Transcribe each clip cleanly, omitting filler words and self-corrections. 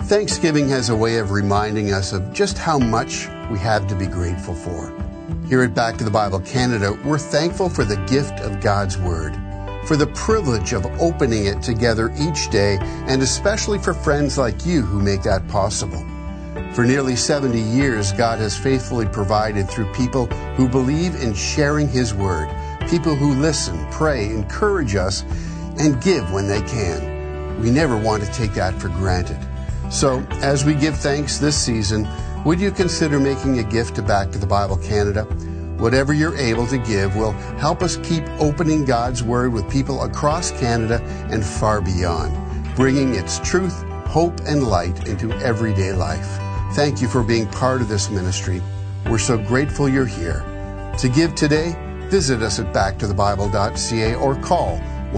Thanksgiving has a way of reminding us of just how much we have to be grateful for. Here at Back to the Bible Canada, we're thankful for the gift of God's Word, for the privilege of opening it together each day, and especially for friends like you who make that possible. For nearly 70 years, God has faithfully provided through people who believe in sharing His Word, people who listen, pray, encourage us, and give when they can. We never want to take that for granted. So, as we give thanks this season, would you consider making a gift to Back to the Bible Canada? Whatever you're able to give will help us keep opening God's Word with people across Canada and far beyond, bringing its truth, hope, and light into everyday life. Thank you for being part of this ministry. We're so grateful you're here. To give today, visit us at backtothebible.ca or call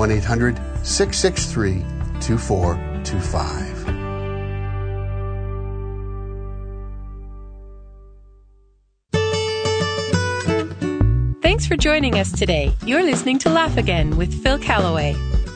1-800-663-2425. Thanks for joining us today. You're listening to Laugh Again with Phil Callaway.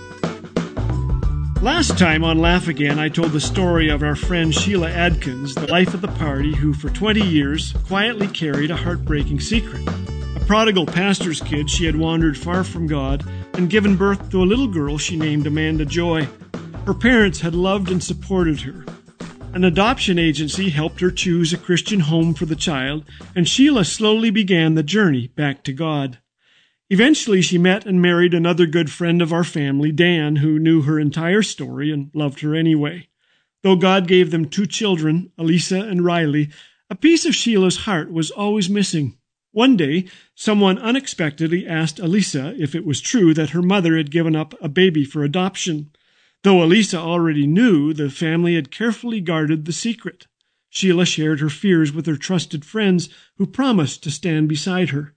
Last time on Laugh Again, I told the story of our friend Sheila Adkins, the life of the party, who for 20 years quietly carried a heartbreaking secret. A prodigal pastor's kid, she had wandered far from God and given birth to a little girl she named Amanda Joy. Her parents had loved and supported her. An adoption agency helped her choose a Christian home for the child, and Sheila slowly began the journey back to God. Eventually, she met and married another good friend of our family, Dan, who knew her entire story and loved her anyway. Though God gave them 2 children, Elisa and Riley, a piece of Sheila's heart was always missing. One day, someone unexpectedly asked Elisa if it was true that her mother had given up a baby for adoption. Though Elisa already knew, the family had carefully guarded the secret. Sheila shared her fears with her trusted friends, who promised to stand beside her.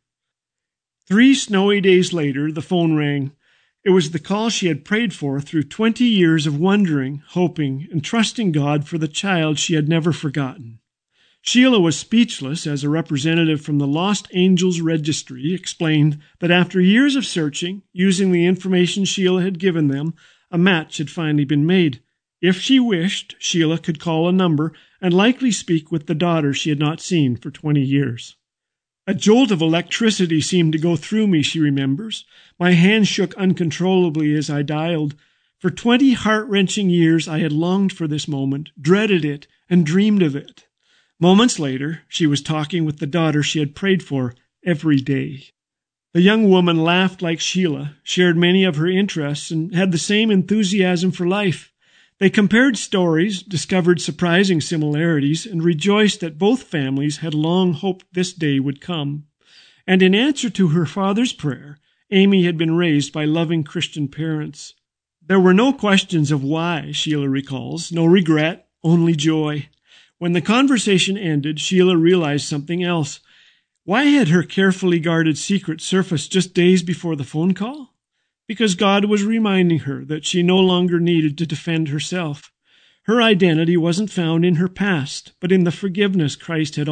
3 snowy days later, the phone rang. It was the call she had prayed for through 20 years of wondering, hoping, and trusting God for the child she had never forgotten. Sheila was speechless as a representative from the Lost Angels Registry explained that after years of searching, using the information Sheila had given them, a match had finally been made. If she wished, Sheila could call a number and likely speak with the daughter she had not seen for 20 years. A jolt of electricity seemed to go through me, she remembers. My hands shook uncontrollably as I dialed. For 20 heart-wrenching years I had longed for this moment, dreaded it, and dreamed of it. Moments later, she was talking with the daughter she had prayed for every day. The young woman laughed like Sheila, shared many of her interests, and had the same enthusiasm for life. They compared stories, discovered surprising similarities, and rejoiced that both families had long hoped this day would come. And in answer to her father's prayer, Amy had been raised by loving Christian parents. There were no questions of why, Sheila recalls, no regret, only joy. When the conversation ended, Sheila realized something else. Why had her carefully guarded secret surfaced just days before the phone call? Because God was reminding her that she no longer needed to defend herself. Her identity wasn't found in her past, but in the forgiveness Christ had